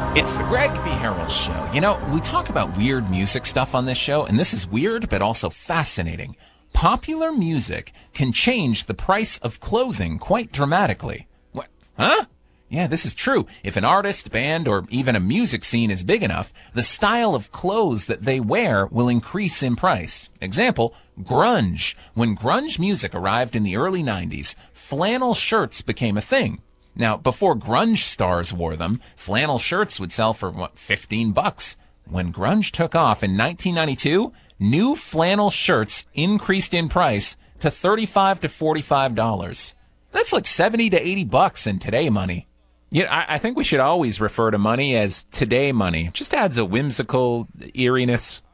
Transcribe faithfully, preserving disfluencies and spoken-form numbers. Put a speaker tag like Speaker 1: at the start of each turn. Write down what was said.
Speaker 1: It's the Greg B. Harrell Show. You know, we talk about weird music stuff on this show, and this is weird but also fascinating. Popular music can change the price of clothing quite dramatically. What? Huh? Yeah, this is true. If an artist, band, or even a music scene is big enough, the style of clothes that they wear will increase in price. Example, grunge. When grunge music arrived in the early nineties, flannel shirts became a thing. Now, before grunge stars wore them, flannel shirts would sell for, what, fifteen bucks. When grunge took off in nineteen ninety-two, new flannel shirts increased in price to thirty-five to forty-five dollars. That's like seventy to eighty bucks in today money. Yeah, I, I think we should always refer to money as today money. It just adds a whimsical eeriness.